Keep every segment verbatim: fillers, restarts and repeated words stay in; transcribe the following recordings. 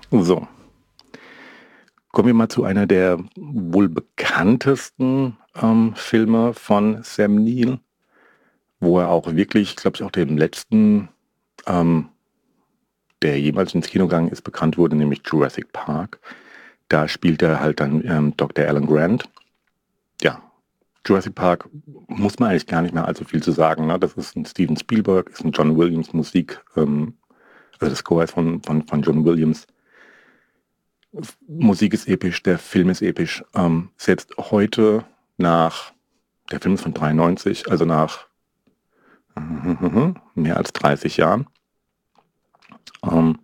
So, kommen wir mal zu einer der wohl bekanntesten ähm, Filme von Sam Neill, wo er auch wirklich, glaube ich, auch dem letzten, ähm, der jemals ins Kino gegangen ist, bekannt wurde, nämlich Jurassic Park. Da spielt er halt dann ähm, Doktor Alan Grant. Ja, Jurassic Park muss man eigentlich gar nicht mehr allzu viel zu sagen. Ne? Das ist ein Steven Spielberg, ist ein John Williams Musik, ähm, also das Score ist von, von, von John Williams. Musik ist episch, der Film ist episch. Ähm, selbst heute nach, der Film ist von dreiundneunzig, also nach mehr als dreißig Jahren, ähm,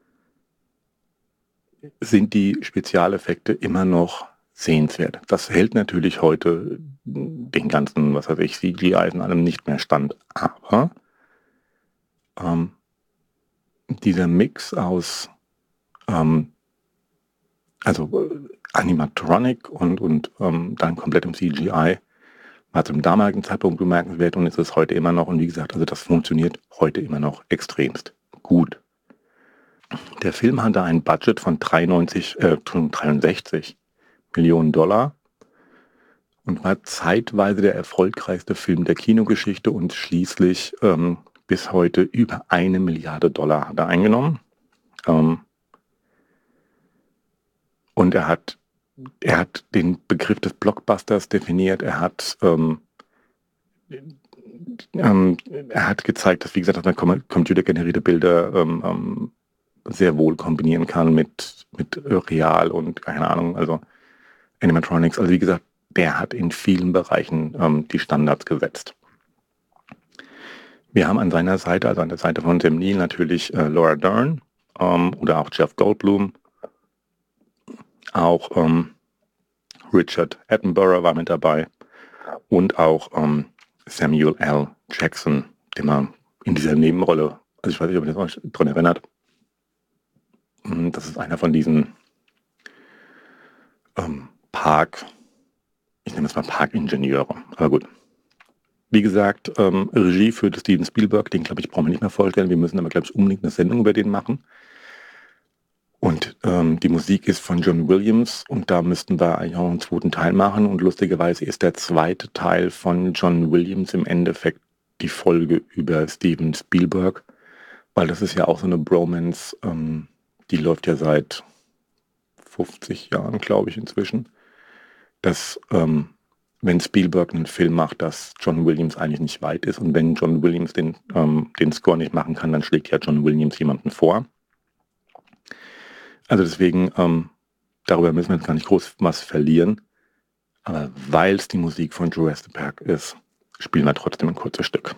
sind die Spezialeffekte immer noch sehenswert. Das hält natürlich heute den ganzen, was weiß ich, C G I und allem nicht mehr stand. Aber ähm, dieser Mix aus ähm, also äh, Animatronic und, und ähm, dann komplettem C G I war zum damaligen Zeitpunkt bemerkenswert und ist es heute immer noch. Und wie gesagt, also das funktioniert heute immer noch extremst gut. Der Film hatte ein Budget von dreiundneunzig, äh, dreiundsechzig Millionen Dollar und war zeitweise der erfolgreichste Film der Kinogeschichte und schließlich ähm, bis heute über eine Milliarde Dollar hat er eingenommen. Ähm, und er hat, er hat den Begriff des Blockbusters definiert. Er hat ähm, ähm, er hat gezeigt, dass, wie gesagt, dass man computergenerierte Bilder ähm, ähm, sehr wohl kombinieren kann mit, mit Real und keine Ahnung, also Animatronics. Also wie gesagt, der hat in vielen Bereichen ähm, die Standards gesetzt. Wir haben an seiner Seite, also an der Seite von Sam Neill natürlich äh, Laura Dern ähm, oder auch Jeff Goldblum. Auch ähm, Richard Attenborough war mit dabei und auch ähm, Samuel L. Jackson, den man in dieser Nebenrolle, also ich weiß nicht, ob ihr euch daran erinnert, das ist einer von diesen ähm, Park, ich nenne es mal Parkingenieure, aber gut. Wie gesagt, ähm, Regie führte Steven Spielberg, den glaube ich brauchen wir nicht mehr vorstellen, wir müssen aber glaube ich unbedingt eine Sendung über den machen. Und ähm, die Musik ist von John Williams und da müssten wir eigentlich auch einen zweiten Teil machen und lustigerweise ist der zweite Teil von John Williams im Endeffekt die Folge über Steven Spielberg, weil das ist ja auch so eine Bromance, ähm, die läuft ja seit fünfzig Jahren, glaube ich, inzwischen, dass ähm, wenn Spielberg einen Film macht, dass John Williams eigentlich nicht weit ist und wenn John Williams den, ähm, den Score nicht machen kann, dann schlägt ja John Williams jemanden vor. Also deswegen, ähm, darüber müssen wir jetzt gar nicht groß was verlieren, aber weil es die Musik von Jurassic Park ist, spielen wir trotzdem ein kurzes Stück.